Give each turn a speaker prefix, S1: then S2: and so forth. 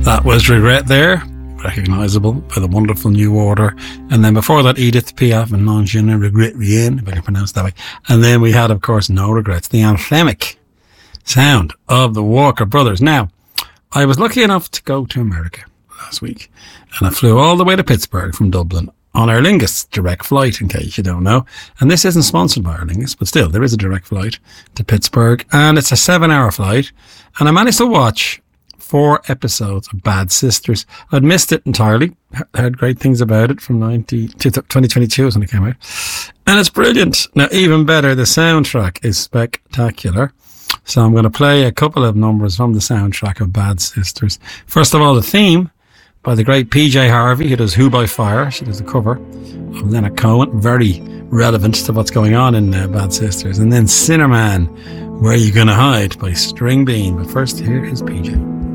S1: That was Regret there, recognisable by the wonderful New Order. And then before that, Edith Piaf and Non Je ne regrette rien, if I can pronounce that way. And then we had, of course, No Regrets, the anthemic sound of the Walker Brothers. Now, I was lucky enough to go to America last week, and I flew all the way to Pittsburgh from Dublin on Aer Lingus direct flight, in case you don't know. And this isn't sponsored by Aer Lingus, but still, there is a direct flight to Pittsburgh, and it's a 7-hour flight. And I managed to watch 4 episodes of Bad Sisters. I'd missed it entirely. Heard great things about it from 2022 when it came out. And it's brilliant. Now, even better, the soundtrack is spectacular. So I'm going to play a couple of numbers from the soundtrack of Bad Sisters. First of all, the theme by the great PJ Harvey, who does Who by Fire. She does the cover of Leonard Cohen. Very relevant to what's going on in Bad Sisters. And then Sinnerman, Where You Gonna Hide by String Bean. But first, here is PJ.